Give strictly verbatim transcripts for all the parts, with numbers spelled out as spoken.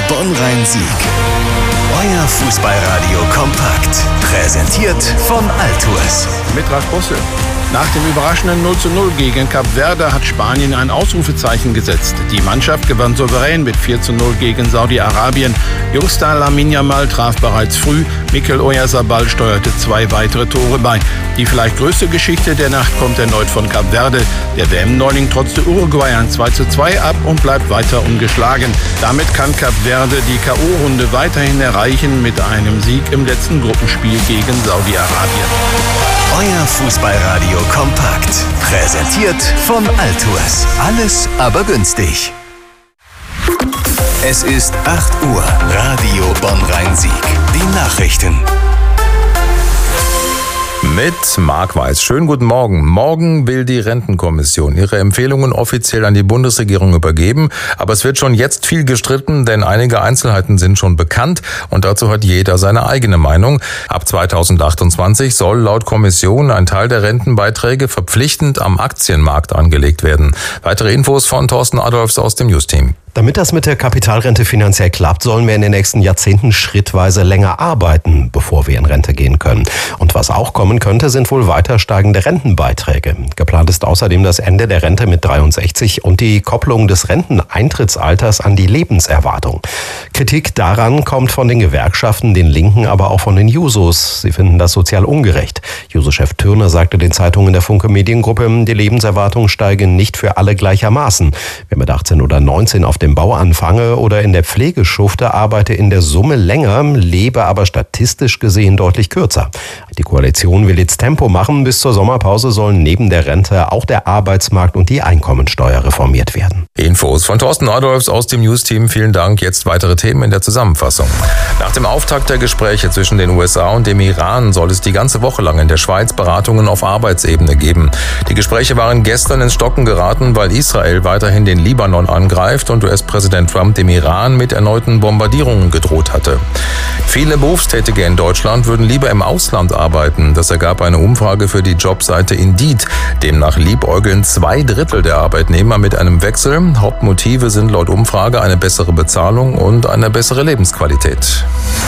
Bonn-Rhein-Sieg. Euer Fußballradio kompakt. Präsentiert von Altours. Mit Ralf Bosse. Nach dem überraschenden null zu null gegen Kap Verde hat Spanien ein Ausrufezeichen gesetzt. Die Mannschaft gewann souverän mit vier zu null gegen Saudi-Arabien. Jungstar Lamine Yamal traf bereits früh. Mikel Oyarzabal steuerte zwei weitere Tore bei. Die vielleicht größte Geschichte der Nacht kommt erneut von Kap Verde. Der W M-Neuling trotzte Uruguay ein zwei zu zwei ab und bleibt weiter ungeschlagen. Damit kann Kap Verde die K O-Runde weiterhin erreichen mit einem Sieg im letzten Gruppenspiel gegen Saudi-Arabien. Euer Fußballradio kompakt. Präsentiert von Altours. Alles aber günstig. Es ist acht Uhr. Radio Bonn-Rhein-Sieg. Die Nachrichten. Mit Marc Weiß. Schönen guten Morgen. Morgen will die Rentenkommission ihre Empfehlungen offiziell an die Bundesregierung übergeben. Aber es wird schon jetzt viel gestritten, denn einige Einzelheiten sind schon bekannt und dazu hat jeder seine eigene Meinung. Ab zweitausendachtundzwanzig soll laut Kommission ein Teil der Rentenbeiträge verpflichtend am Aktienmarkt angelegt werden. Weitere Infos von Thorsten Adolfs aus dem News-Team. Damit das mit der Kapitalrente finanziell klappt, sollen wir in den nächsten Jahrzehnten schrittweise länger arbeiten, bevor wir in Rente gehen können. Und was auch kommen könnte, sind wohl weiter steigende Rentenbeiträge. Geplant ist außerdem das Ende der Rente mit dreiundsechzig und die Kopplung des Renteneintrittsalters an die Lebenserwartung. Kritik daran kommt von den Gewerkschaften, den Linken, aber auch von den Jusos. Sie finden das sozial ungerecht. Juso-Chef Thürner sagte den Zeitungen der Funke Mediengruppe, die Lebenserwartung steige nicht für alle gleichermaßen. Wer mit achtzehn oder neunzehn auf dem Bau anfange oder in der Pflege schufte, arbeite in der Summe länger, lebe aber statistisch gesehen deutlich kürzer. Die Koalition will jetzt Tempo machen. Bis zur Sommerpause sollen neben der Rente auch der Arbeitsmarkt und die Einkommensteuer reformiert werden. Infos von Thorsten Adolfs aus dem News-Team. Vielen Dank. Jetzt weitere Themen in der Zusammenfassung. Nach dem Auftakt der Gespräche zwischen den U S A und dem Iran soll es die ganze Woche lang in der Schweiz Beratungen auf Arbeitsebene geben. Die Gespräche waren gestern ins Stocken geraten, weil Israel weiterhin den Libanon angreift und U S-Präsident Trump dem Iran mit erneuten Bombardierungen gedroht hatte. Viele Berufstätige in Deutschland würden lieber im Ausland arbeiten. Das ergab eine Umfrage für die Jobseite Indeed. Demnach liebäugeln zwei Drittel der Arbeitnehmer mit einem Wechsel. Hauptmotive sind laut Umfrage eine bessere Bezahlung und eine bessere Lebensqualität.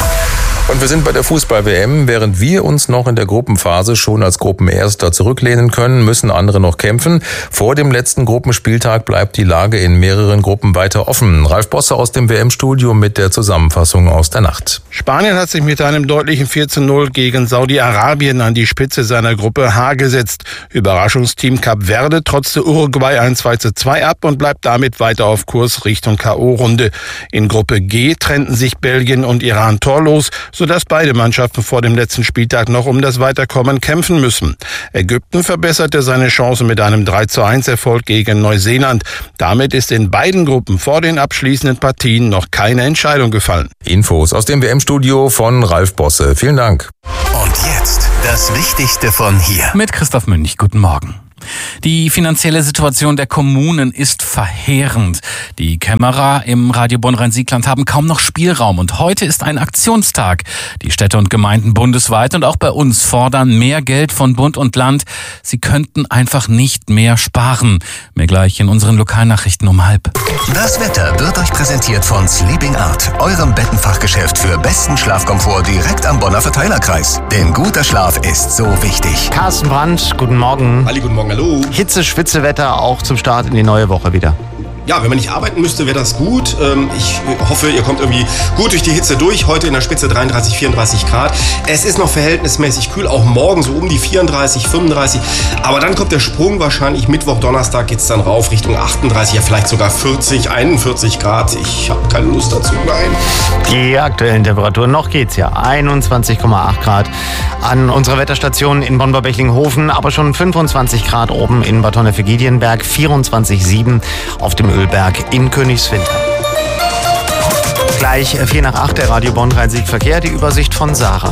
Und wir sind bei der Fußball-W M. Während wir uns noch in der Gruppenphase schon als Gruppenerster zurücklehnen können, müssen andere noch kämpfen. Vor dem letzten Gruppenspieltag bleibt die Lage in mehreren Gruppen weiter offen. Ralf Bosse aus dem W M-Studio mit der Zusammenfassung aus der Nacht. Spanien hat sich mit einem deutlichen vier zu null gegen Saudi-Arabien an die Spitze seiner Gruppe H gesetzt. Überraschungsteam Kap Verde trotzte Uruguay ein zwei zu zwei ab und bleibt damit weiter auf Kurs Richtung K O-Runde. In Gruppe G trennten sich Belgien und Iran torlos, sodass beide Mannschaften vor dem letzten Spieltag noch um das Weiterkommen kämpfen müssen. Ägypten verbesserte seine Chancen mit einem drei zu eins Erfolg gegen Neuseeland. Damit ist in beiden Gruppen vor den abschließenden Partien noch keine Entscheidung gefallen. Infos aus dem W M-Studio von Ralf Bosse. Vielen Dank. Und jetzt das Wichtigste von hier. Mit Christoph Münch. Guten Morgen. Die finanzielle Situation der Kommunen ist verheerend. Die Kämmerer im Radio Bonn-Rhein-Sieg-Land haben kaum noch Spielraum. Und heute ist ein Aktionstag. Die Städte und Gemeinden bundesweit und auch bei uns fordern mehr Geld von Bund und Land. Sie könnten einfach nicht mehr sparen. Mehr gleich in unseren Lokalnachrichten um halb. Das Wetter wird euch präsentiert von Sleeping Art, eurem Bettenfachgeschäft für besten Schlafkomfort direkt am Bonner Verteilerkreis. Denn guter Schlaf ist so wichtig. Carsten Brandt, guten Morgen. Ali, guten Morgen, hallo. Hitze, Schwitzewetter auch zum Start in die neue Woche wieder. Ja, wenn man nicht arbeiten müsste, wäre das gut. Ich hoffe, ihr kommt irgendwie gut durch die Hitze durch. Heute in der Spitze dreiunddreißig, vierunddreißig Grad. Es ist noch verhältnismäßig kühl, auch morgen so um die vierunddreißig, fünfunddreißig. Aber dann kommt der Sprung wahrscheinlich. Mittwoch, Donnerstag geht es dann rauf Richtung achtunddreißig, ja vielleicht sogar vierzig, einundvierzig Grad. Ich habe keine Lust dazu, nein. Die aktuellen Temperaturen, noch geht's ja. einundzwanzig Komma acht Grad an unserer Wetterstation in Bonn-Bechlinghofen, aber schon fünfundzwanzig Grad oben in Bad Honnef-Giedienberg, vierundzwanzig Komma sieben auf dem Ölberg in Königswinter. Gleich vier nach acht der Radio Bonn-Rhein-Sieg-Verkehr, die Übersicht von Sarah.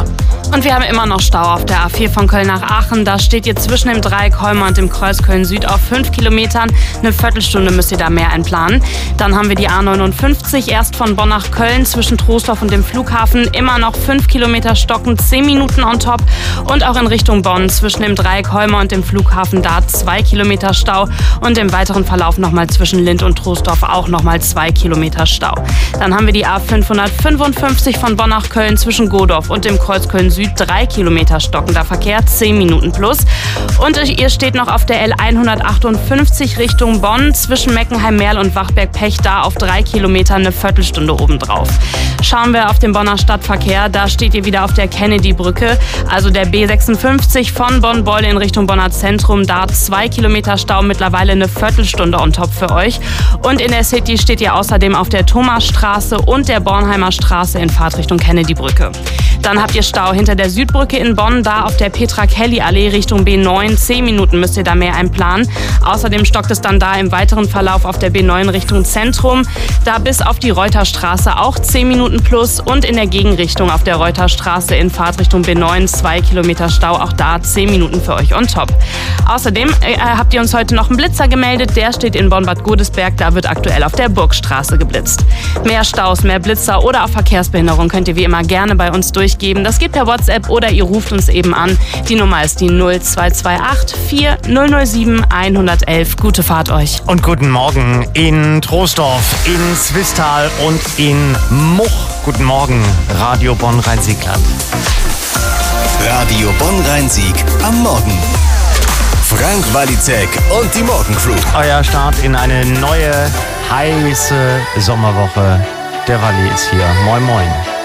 Und wir haben immer noch Stau auf der A vier von Köln nach Aachen. Da steht ihr zwischen dem Dreieck Holmer und dem Kreuz Köln-Süd auf fünf Kilometern. Eine Viertelstunde müsst ihr da mehr einplanen. Dann haben wir die A neunundfünfzig, erst von Bonn nach Köln zwischen Troisdorf und dem Flughafen. Immer noch fünf Kilometer stocken, zehn Minuten on top. Und auch in Richtung Bonn zwischen dem Dreieck Holmer und dem Flughafen da zwei Kilometer Stau. Und im weiteren Verlauf nochmal zwischen Lindt und Troisdorf auch nochmal zwei Kilometer Stau. Dann haben wir die A fünfhundertfünfundfünfzig von Bonn nach Köln zwischen Godorf und dem Kreuz Köln-Süd, drei Kilometer stockender Verkehr, zehn Minuten plus. Und ihr steht noch auf der L hundertachtundfünfzig Richtung Bonn zwischen Meckenheim-Merl und Wachberg-Pech, da auf drei Kilometer eine Viertelstunde obendrauf. Schauen wir auf den Bonner Stadtverkehr, da steht ihr wieder auf der Kennedy-Brücke, also der B sechsundfünfzig von Bonn-Beule in Richtung Bonner Zentrum, da zwei Kilometer Stau, mittlerweile eine Viertelstunde on top für euch. Und in der City steht ihr außerdem auf der Thomasstraße und der Bornheimer Straße in Fahrtrichtung Kennedy-Brücke. Dann habt ihr Stau hinter der Südbrücke in Bonn, da auf der Petra-Kelly-Allee Richtung B neun. Zehn Minuten müsst ihr da mehr einplanen. Außerdem stockt es dann da im weiteren Verlauf auf der B neun Richtung Zentrum. Da bis auf die Reuterstraße auch zehn Minuten plus und in der Gegenrichtung auf der Reuterstraße in Fahrtrichtung B neun zwei Kilometer Stau. Auch da zehn Minuten für euch on top. Außerdem äh, habt ihr uns heute noch einen Blitzer gemeldet. Der steht in Bonn-Bad Godesberg. Da wird aktuell auf der Burgstraße geblitzt. Mehr Staus, mehr Blitzer oder auch Verkehrsbehinderung könnt ihr wie immer gerne bei uns durchgeben. Das geht per WhatsApp oder ihr ruft uns eben an. Die Nummer ist die null zwei zwei acht vier null null sieben eins eins eins. Gute Fahrt euch. Und guten Morgen in Troisdorf, in Zwistal und in Much. Guten Morgen, Radio Bonn-Rhein-Sieg-Land. Radio Bonn-Rhein-Sieg am Morgen. Frank Walizek und die Morgencrew. Euer Start in eine neue, heiße Sommerwoche. Der Walli ist hier. Moin, moin.